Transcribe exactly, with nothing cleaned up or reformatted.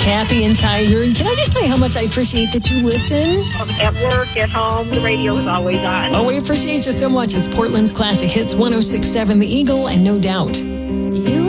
Kathy and Tiger. And can I just tell you how much I appreciate that you listen? At work, at home, the radio is always on. Oh, we appreciate you so much. It's Portland's Classic Hits one oh six point seven The Eagle, and No Doubt.